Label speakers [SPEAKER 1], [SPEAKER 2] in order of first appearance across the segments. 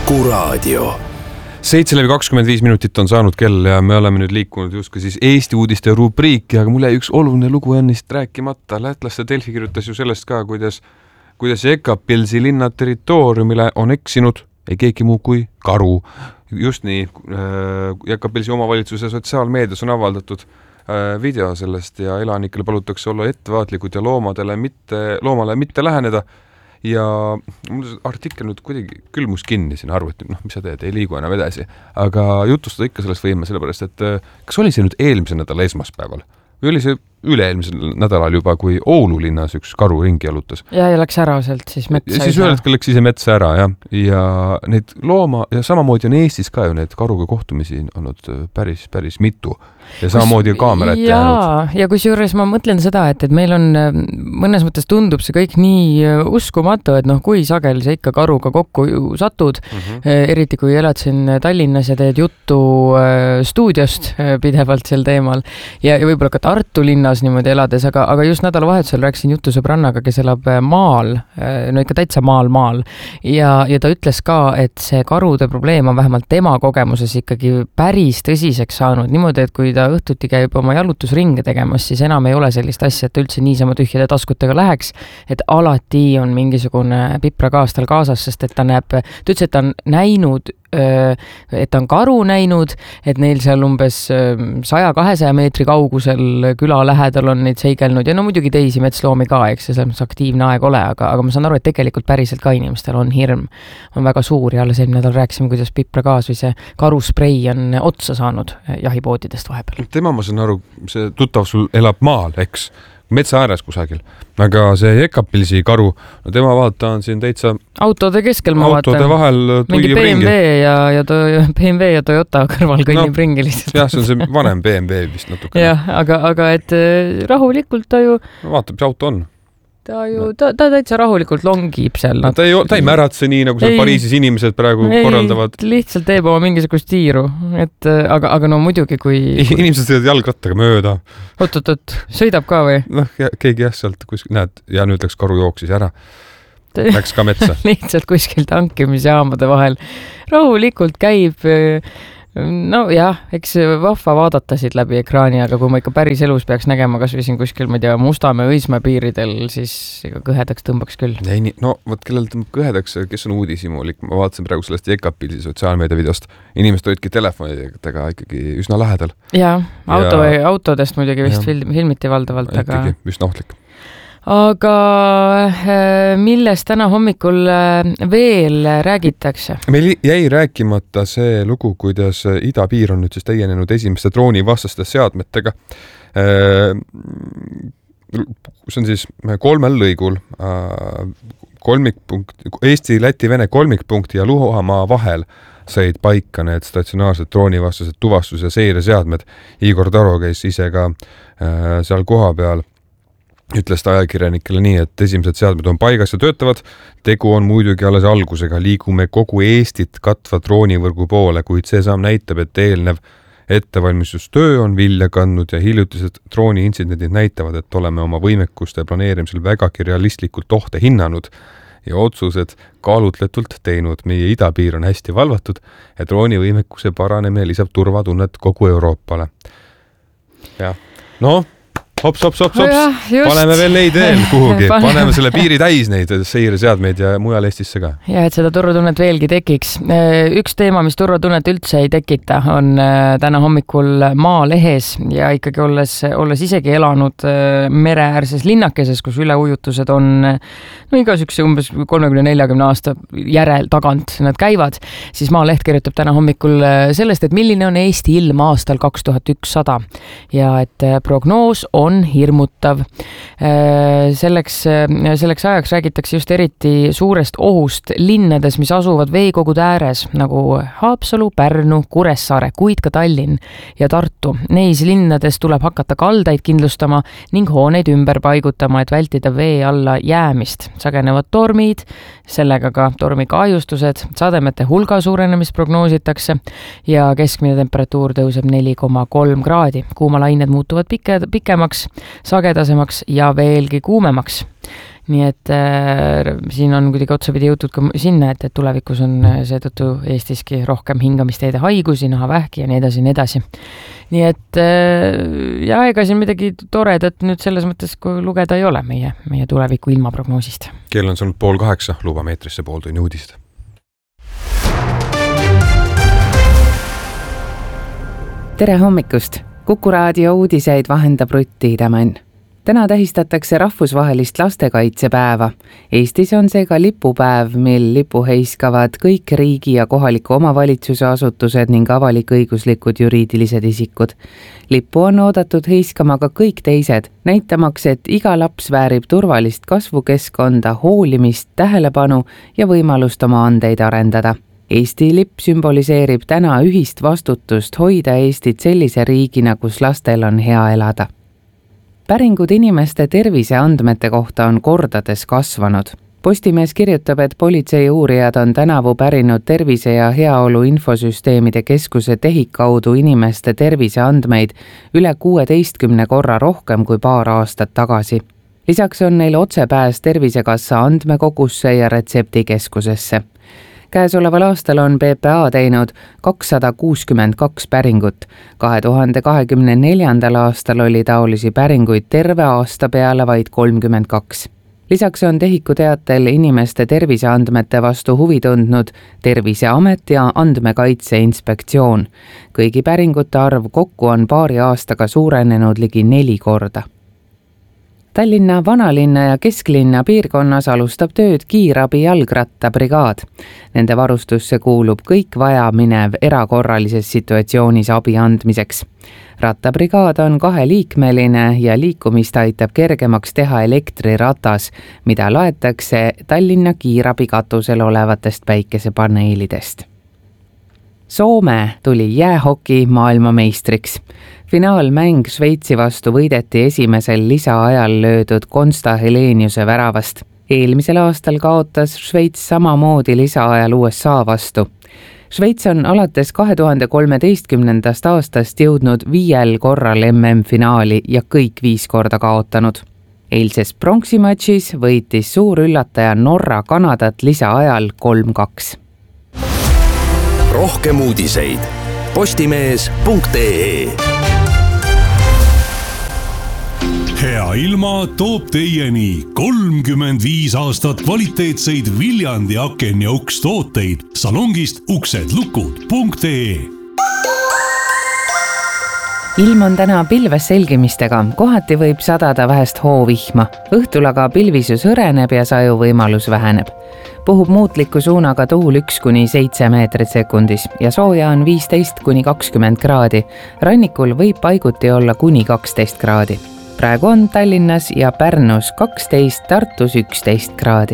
[SPEAKER 1] Kuku Raadio.
[SPEAKER 2] 7:25 minutit on saanud kell ja me oleme nüüd liikunud justkui siis Eesti uudiste rubriiki, aga mulle üks oluline lugu ennist rääkimata. Lätlaste Delfi kirjutas ju sellest ka, kuidas Jekapilsi linna territooriumile on eksinud ei keegi muu kui karu. Just nii, Jekapilsi omavalitsuse sotsiaalmeedias on avaldatud video sellest ja elanikele palutakse olla ettevaatlikud ja loomale mitte läheneda. Ja mul artikkel nüüd kuidagi külmus kinni siin arvuti, mis sa teed, ei liigu enam edasi. Aga jutustada ikka sellest võime, sellepärast, et kas oli see nüüd eelmise nädala esmaspäeval? Või oli see üle-eelmisel nädalal juba, kui Oulu linnas üks karu ringi jalutas?
[SPEAKER 3] Ja läks ära sealt siis metsa.
[SPEAKER 2] Ja siis ühel hetkel läks ise metsa ära, ja neid looma, ja samamoodi on Eestis ka ju need karuga kohtumisi olnud päris mitu. Ja samamoodi kaamerat jäänud.
[SPEAKER 3] Ja kusjuures ma mõtlen seda, et meil on mõnes mõttes tundub see kõik nii uskumatu, et kui sagel sa ikka karuga kokku satud, eriti kui elad siin Tallinnas ja teed juttu stuudiost pidevalt sel teemal ja võib-olla ka Tartu linnas niimoodi elades, aga just nädalavahetusel rääkisin juttu sõbrannaga, kes elab maal, no ikka täitsa maal. Ja ta ütles ka, et see karude probleem on vähemalt tema kogemuses ikkagi päris tõsiseks saanud. Niimoodi, et kui ta õhtuti käib oma jalutusringe tegemas, siis enam ei ole sellist asja, et üldse niisama tühjade taskutega läheks, et alati on mingisugune piprakaas tal kaasas, sest et ta ütles, et ta on näinud, et ta on karu näinud, et neil seal umbes 100-200 meetri kaugusel küla lähedal on neid seigelnud ja no muidugi teisi metsloomi ka, eks see selles aktiivne aeg ole, aga ma saan aru, et tegelikult päriselt ka inimestel on hirm, on väga suur ja alles eelmine nädal rääkisime, kuidas piprakaas või see karusprei on otsa saanud jahipoodidest vahepeal.
[SPEAKER 2] Tema ma saan aru, see tuttav sul elab maal, eks? Metsa ääres kusagil. Aga see Jekapilsi karu, no tema vaata on siin täitsa
[SPEAKER 3] autode keskel ma
[SPEAKER 2] autode vahel
[SPEAKER 3] mingi BMW ja Toyota kõrval kõnnib ringi lihtsalt.
[SPEAKER 2] Jah, see on see vanem BMW vist natuke.
[SPEAKER 3] Jah, aga et rahulikult ta ju
[SPEAKER 2] vaatab, mis auto on.
[SPEAKER 3] Ta täitsa rahulikult longib seal.
[SPEAKER 2] Ta ei märatse nii, nagu seal Pariisis inimesed praegu korraldavad.
[SPEAKER 3] Lihtsalt teeb oma mingisugust tiiru. Aga no muidugi, kui
[SPEAKER 2] inimesed sõidavad jalgrattaga mööda.
[SPEAKER 3] Oot, sõidab ka või?
[SPEAKER 2] Keegi sealt kuskil, näed, ja nüüd läks karu jooksis ära. Läks ka metsa.
[SPEAKER 3] Lihtsalt kuskil tankimisjaamade vahel. Rahulikult käib. No jah, eks vahva vaadata siit läbi ekraani, aga kui ma ikka päris elus peaks nägema kas või siin kuskil, ma ei tea, Mustamäe Õismäe piiridel, siis kõhedaks tõmbaks küll.
[SPEAKER 2] No, võt kellel tõmbab kõhedaks, kes on uudishimulik, ma vaatasin praegu sellest Jekapilsi sotsiaalmeedia videost. Inimesed olidki telefonidega ikkagi üsna lähedal.
[SPEAKER 3] Jaa, autodest muidugi vist filmiti valdavalt, aga
[SPEAKER 2] ikkagi üsna ohtlik.
[SPEAKER 3] Aga millest täna hommikul veel räägitakse?
[SPEAKER 2] Meil jäi rääkimata see lugu, kuidas idapiir on nüüd siis täienenud esimeste droonivastaste seadmetega. See on siis 3 lõigul Eesti, Läti, Vene kolmikpunkti ja Luhamaa vahel said paika need statsionaarsed droonivastased tuvastus- ja seireseadmed. Igor Taro käis ise ka seal koha peal. Ütles ta ajakirjanikele nii, et esimesed seadmed on paigas ja töötavad. Tegu on muidugi alles algusega, liigume kogu Eestit katva droonivõrgu poole, kuid see saam näitab, et eelnev ettevalmistustöö on vilja kandnud ja hiljutised drooniintsidendid näitavad, et oleme oma võimekuste planeerimisel vägagi realistlikult ohte hinnanud ja otsused kaalutletult teinud. Meie idapiir on hästi valvatud ja droonivõimekuse paranemine lisab turvatunnet kogu Euroopale. Ja, Hops. Paneme veel neid kuhugi. Paneme selle piiri täis neid seireseadmeid ja mujal Eestisse ka.
[SPEAKER 3] Ja et seda turvatunnet veelgi tekiks. Üks teema, mis turvatunnet üldse ei tekita, on täna hommikul Maalehes ja ikkagi olles isegi elanud mereäärses linnakeses, kus üleujutused on iga sükse umbes 30-40 aasta järel tagant nad käivad, siis Maaleht kirjutab täna hommikul sellest, et milline on Eesti ilm aastal 2100 ja et prognoos on hirmutav. Selleks ajaks räägitakse just eriti suurest ohust linnades, mis asuvad veekogude ääres, nagu Haapsalu, Pärnu, Kuressaare, kuid ka Tallinn ja Tartu. Neis linnades tuleb hakata kaldaid kindlustama ning hooneid ümber paigutama, et vältida vee alla jäämist. Sagenevad tormid, sellega ka tormikahjustused, sademete hulga suurenemist prognoositakse ja keskmine temperatuur tõuseb 4,3 kraadi. Kuumalained muutuvad pikemaks, sagedasemaks ja veelgi kuumemaks. nii et siin on kuidagi otsapidi jõutud ka sinna, et tulevikus on seetõttu Eestiski rohkem hingamisteede haigusi, nahavähki ja nii edasi. Nii et ega siin midagi toredat nüüd selles mõttes, kui lugeda ei ole meie tuleviku ilmaprognoosist.
[SPEAKER 2] Kell on saanud 7:30, lubame eetrisse pooltunni uudist.
[SPEAKER 1] Tere hommikust! Kuku raadio uudiseid vahendab Rutt Tiidemann. Täna tähistatakse rahvusvahelist lastekaitsepäeva. Eestis on see ka lipupäev, mil lipu heiskavad kõik riigi ja kohaliku omavalitsuse asutused ning avalik-õiguslikud juriidilised isikud. Lippu on oodatud heiskama ka kõik teised, näitamaks, et iga laps väärib turvalist kasvukeskkonda, hoolimist, tähelepanu ja võimalust oma andeid arendada. Eesti lipp sümboliseerib täna ühist vastutust hoida Eestit sellise riigina, kus lastel on hea elada. Päringud inimeste terviseandmete kohta on kordades kasvanud. Postimees kirjutab, et politsei uurijad on tänavu pärinud Tervise ja heaolu infosüsteemide keskuse TEHIK kaudu inimeste terviseandmeid üle 16 korra rohkem kui paar aastat tagasi. Lisaks on neil otsepääs Tervisekassa andmekogusse ja retseptikeskusesse. Käesoleval aastal on PPA teinud 262 päringut. 2024. aastal oli taolisi päringuid terve aasta peale vaid 32. Lisaks on TEHIKu teatel inimeste terviseandmete vastu huvi tundnud Terviseamet ja Andmekaitse Inspektsioon. Kõigi päringute arv kokku on paari aastaga suurenenud ligi 4 korda. Tallinna vanalinna ja kesklinna piirkonnas alustab tööd kiirabi jalgrattabrigaad. Nende varustusse kuulub kõik vajaminev erakorralises situatsioonis abi andmiseks. Rattabrigaad on 2-liikmeline ja liikumist aitab kergemaks teha elektriratas, mida laetakse Tallinna kiirabi katusel olevatest päikesepaneelidest. Soome tuli jäähoki maailmameistriks. Finaalmäng Šveitsi vastu võideti esimesel lisaajal löödud Konsta Heleniuse väravast. Eelmisel aastal kaotas Šveits samamoodi lisaajal USA vastu. Šveits on alates 2013. aastast jõudnud 5 korral MM-finaali ja kõik 5 korda kaotanud. Eilses pronksimatšis võitis suur üllataja Norra Kanadat lisaajal 3-2.
[SPEAKER 4] Rohkem uudiseid postimees.ee.
[SPEAKER 5] Hea ilma toob teieni 35 aastat kvaliteetseid Viljandi aken ja uks tooteid salongist uksedlukud.ee.
[SPEAKER 1] Ilm on täna pilves selgimistega, kohati võib sadada vähest hoovihma. Õhtul aga pilvisus hõreneb ja saju võimalus väheneb. Puhub muutliku suunaga tuul 1-7 meetrit sekundis ja sooja on 15-20 kraadi. Rannikul võib paiguti olla kuni 12 kraadi. Praegu on Tallinnas ja Pärnus 12, Tartus 11 kraadi.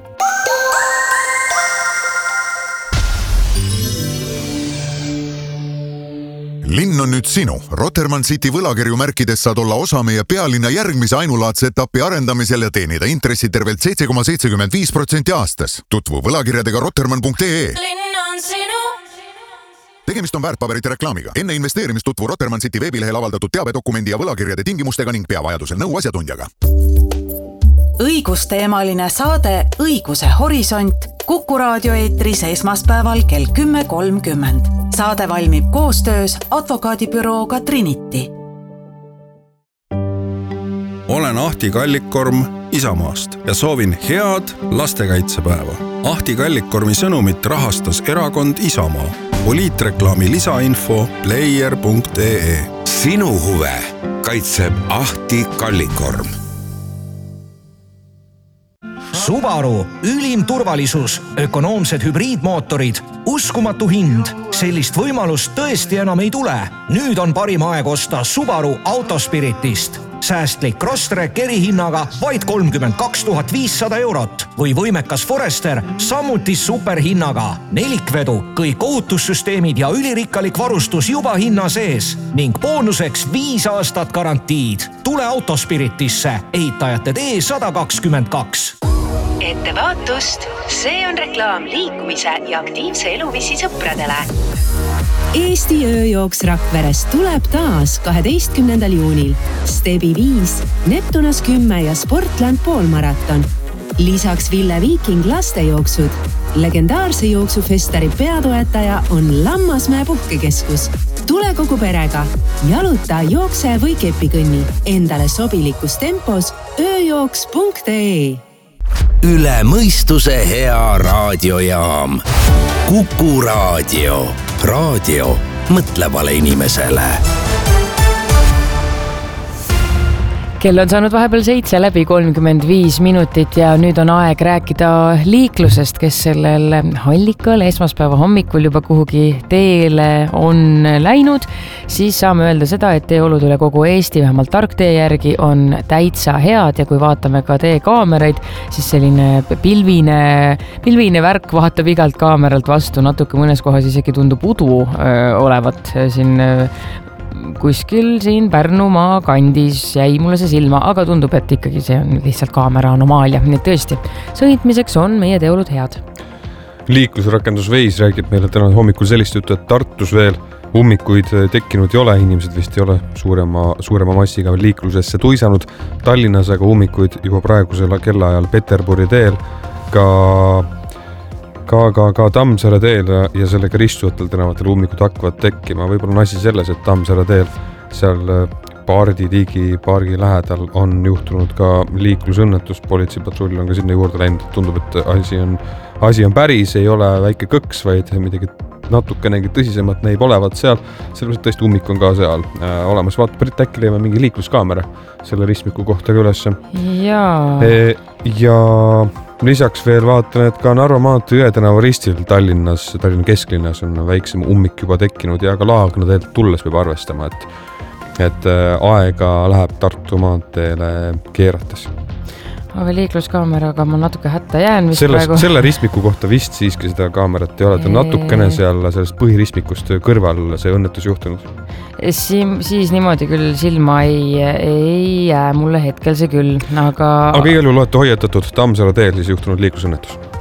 [SPEAKER 6] Linn on nüüd sinu. Rotermann City võlakirju märkides saad olla osa meie pealinna järgmise ainulaadse etapi arendamisel ja teenida intressi tervelt 7,75% aastas. Tutvu võlakirjadega rotermann.ee.
[SPEAKER 7] Linn on sinu.
[SPEAKER 6] Tegemist on väärtpaberite reklaamiga. Enne investeerimist tutvu Rotermann City veebilehel avaldatud teabedokumendi ja võlakirjade tingimustega ning pea vajadusel nõu asjatundjaga.
[SPEAKER 7] Õigusteemaline saade Õiguse horisont Kuku raadio eetris esmaspäeval kell 10.30. Saade valmib koostöös advokaadibürooga Trinity.
[SPEAKER 8] Olen Ahti Kallikkorm Isamaast ja soovin head lastekaitsepäeva. Ahti Kallikkormi sõnumit rahastas erakond Isamaa. Poliitreklaami lisainfo player.ee.
[SPEAKER 4] Sinu huve kaitseb Ahti Kallikkorm.
[SPEAKER 9] Subaru, ülim turvalisus, ökonoomsed hübriidmootorid, uskumatu hind. Sellist võimalust tõesti enam ei tule. Nüüd on parim aeg osta Subaru Autospiritist. Säästlik Crosstrek erihinnaga vaid 32 500 eurot või võimekas Forester samuti superhinnaga. Nelikvedu, kõik ohutussüsteemid ja ülirikkalik varustus juba hinna sees ning boonuseks 5 aastat garantiid. Tule Autospiritisse, ehitajate tee 122.
[SPEAKER 10] Ettevaatust, see on reklaam liikumise ja aktiivse eluviisi sõpradele.
[SPEAKER 11] Eesti ööjooks Rakveres tuleb taas 12. juunil. Stebi 5, Neptunas 10 ja Sportland poolmaraton. Lisaks Ville Viiking lastejooksud. Legendaarse jooksufestari peatoetaja on Lammasmäe puhkekeskus. Tule kogu perega. Jaluta, jookse või kepikõnni. Endale sobilikus tempos ööjooks.ee.
[SPEAKER 12] Üle mõistuse hea raadiojaam. Kuku raadio. Raadio mõtlevale inimesele.
[SPEAKER 3] Kell on saanud vahepeal 7 läbi 35 minutit ja nüüd on aeg rääkida liiklusest, kes sellel hallikal esmaspäeva hommikul juba kuhugi teele on läinud. Siis saame öelda seda, et teeolud üle kogu Eesti, vähemalt tarktee järgi, on täitsa head ja kui vaatame ka teekaameraid, siis selline pilvine värk vaatab igalt kaameralt vastu, natuke mõnes kohas isegi tundub udu olevat siin kuskil siin Pärnumaa kandis jäi mulle see silma, aga tundub, et ikkagi see on lihtsalt kaamera anomaalia. Nii et tõesti, sõitmiseks on meie teeolud head.
[SPEAKER 2] Liiklusrakendus Waze räägib meile täna hommikul sellist juttu, et Tartus veel ummikuid tekkinud ei ole, inimesed vist ei ole suurema massiga liiklusesse tuisanud. Tallinnas aga ummikuid juba praegusel kellaajal Peterburi teel, ka Tammsaare teel ja sellega ristuvatel tänavatel ummikud hakkavad tekkima. Võib-olla on asi selles, et Tammsaare teel seal pargi lähedal on juhtunud ka liiklusõnnetus. Politseipatrull on ka sinna juurde läinud. Tundub, et asi on päris, ei ole väike kõks, vaid midagi natukenegi tõsisemat näib olevat seal. Sellepärast tõesti ummik on ka seal olemas. Vaata, Brit, äkki leiame mingi liikluskaamera selle ristmiku kohta ka ülesse. Ja lisaks veel vaatan, et ka Narva maantee Jõe tänava ristil Tallinna kesklinnas on väiksem ummik juba tekkinud ja ka Laagna teelt tulles peab arvestama, et aega läheb Tartu maanteele keerates.
[SPEAKER 3] Aga liikluskaameraga ma natuke hätta jään vist praegu.
[SPEAKER 2] Selle ristmiku kohta vist siiski seda kaamerat ei ole, ta natukene seal sellest põhiristmikust kõrval see õnnetus juhtunud.
[SPEAKER 3] Siis niimoodi küll silma ei jää mulle hetkel see küll, aga
[SPEAKER 2] igal juhul olete hoiatatud Tammsaare teel siis juhtunud liiklusõnnetus.